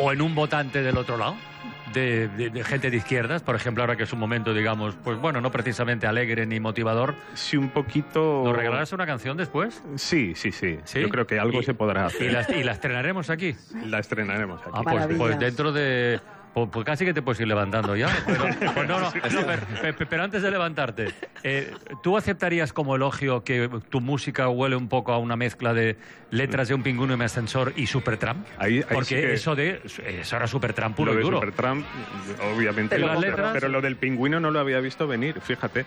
o en un votante del otro lado, de gente de izquierdas, por ejemplo, ahora que es un momento, digamos, pues bueno, no precisamente alegre ni motivador. Sí, un poquito... ¿Nos regalarás una canción después? Sí. Yo creo que algo se podrá hacer. ¿Y la estrenaremos aquí? La estrenaremos aquí. Pues dentro de... Pues casi que te puedes ir levantando ya. Pues no, pero antes de levantarte, ¿tú aceptarías como elogio que tu música huele un poco a una mezcla de Letras de un pingüino en mi ascensor y Supertramp? Porque sí que... eso era Supertramp puro y duro. Supertramp, obviamente. Pero lo del pingüino no lo había visto venir, fíjate.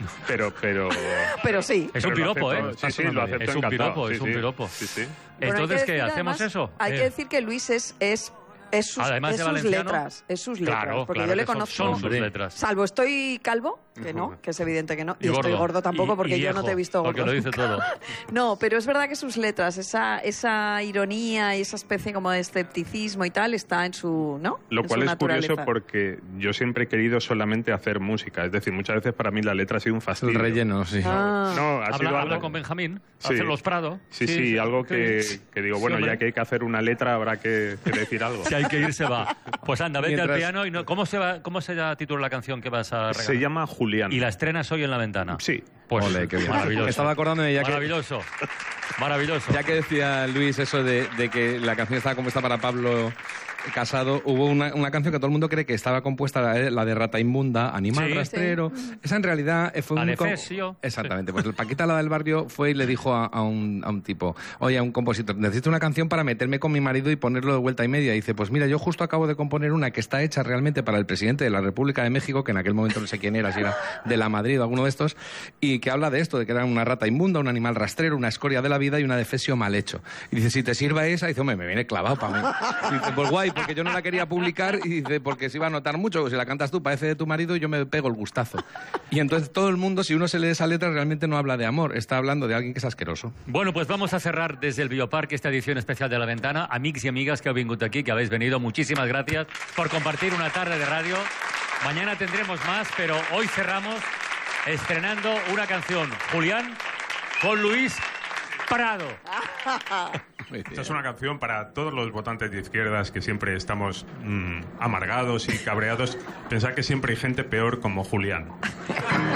Pero sí. Es un piropo, ¿eh? Sí, lo acepto encantado. Es un piropo. Sí. Entonces, ¿qué? ¿Hacemos eso? Hay que decir que Luis es sus letras, porque yo le conozco. Son sus letras. Salvo estoy calvo, que no, que es evidente que no, y estoy gordo tampoco, porque yo no te he visto gordo. Porque lo dice todo. No, pero es verdad que sus letras, esa ironía y esa especie como de escepticismo y tal, está en su, ¿no? Lo cual es curioso porque yo siempre he querido solamente hacer música, es decir, muchas veces para mí la letra ha sido un fastidio. El relleno, sí. Habla con Benjamín, hace los Prados. Sí, algo que digo, bueno, ya que hay que hacer una letra habrá que decir algo. Si hay que ir, se va. Pues anda, vete al piano y ¿cómo se titula la canción que vas a regalar? Se llama Julián. ¿Y la estrenas hoy en La Ventana? Sí. Pues ole, qué bien. Maravilloso. Estaba acordándome ya Maravilloso. Ya que decía Luis eso de que la canción estaba compuesta para Pablo Casado, hubo una canción que todo el mundo cree que estaba compuesta, la de Rata Inmunda, Animal Rastrero. Sí. Esa en realidad fue Exactamente. Pues Paquita, la del barrio, fue y le dijo a un tipo, oye, a un compositor, necesito una canción para meterme con mi marido y ponerlo de vuelta y media. Y dice, pues mira, yo justo acabo de componer una que está hecha realmente para el presidente de la República de México, que en aquel momento no sé quién era, si era de la Madrid o alguno de estos, y que habla de esto, de que era una rata inmunda, un animal rastrero, una escoria de la vida y una defesio mal hecho. Y dice, si te sirva esa, dice, hombre, me viene clavado para mí. Y dice, pues guay, porque yo no la quería publicar, y dice, porque se iba a notar mucho, si la cantas tú parece de tu marido y yo me pego el gustazo. Y entonces todo el mundo, si uno se lee esa letra, realmente no habla de amor, está hablando de alguien que es asqueroso. Bueno, pues vamos a cerrar desde el Bioparque esta edición especial de La Ventana. Amics y amigas que habéis venido aquí, que habéis venido, muchísimas gracias por compartir una tarde de radio. Mañana tendremos más, pero hoy cerramos estrenando una canción, Julián, con Luis Prado. Esta es una canción para todos los votantes de izquierdas que siempre estamos amargados y cabreados. Pensad que siempre hay gente peor como Julián.